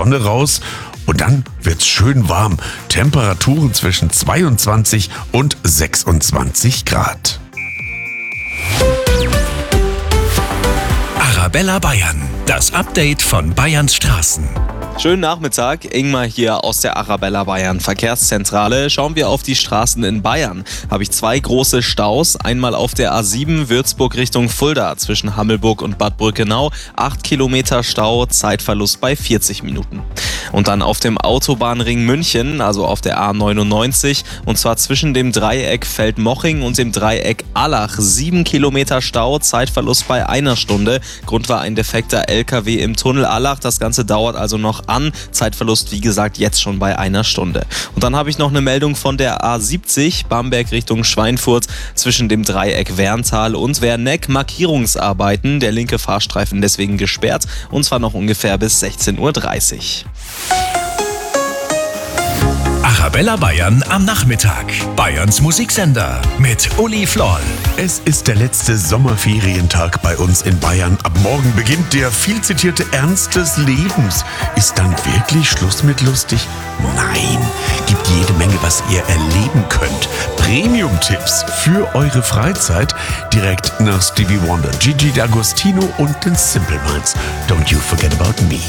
Sonne raus und dann wird's schön warm. Temperaturen zwischen 22 und 26 Grad. Arabella Bayern, das Update von Bayerns Straßen. Schönen Nachmittag, Ingmar hier aus der Arabella Bayern Verkehrszentrale. Schauen wir auf die Straßen in Bayern. Habe ich zwei große Staus. Einmal auf der A7 Würzburg Richtung Fulda zwischen Hammelburg und Bad Brückenau. 8 Kilometer Stau, Zeitverlust bei 40 Minuten. Und dann auf dem Autobahnring München, also auf der A99, und zwar zwischen dem Dreieck Feldmoching und dem Dreieck Allach. 7 Kilometer Stau, Zeitverlust bei 1 Stunde. Grund war ein defekter LKW im Tunnel Allach. Das Ganze dauert also noch an. Zeitverlust, wie gesagt, jetzt schon bei 1 Stunde. Und dann habe ich noch eine Meldung von der A70, Bamberg Richtung Schweinfurt, zwischen dem Dreieck Werntal und Werneck. Markierungsarbeiten, der linke Fahrstreifen deswegen gesperrt, und zwar noch ungefähr bis 16:30 Uhr. Arabella Bayern am Nachmittag. Bayerns Musiksender mit Uli Floll. Es ist der letzte Sommerferientag bei uns in Bayern. Ab morgen beginnt der viel zitierte Ernst des Lebens. Ist dann wirklich Schluss mit lustig? Nein, gibt jede Menge, was ihr erleben könnt. Premium-Tipps für eure Freizeit direkt nach Stevie Wonder, Gigi D'Agostino und den Simple Minds. Don't you forget about me.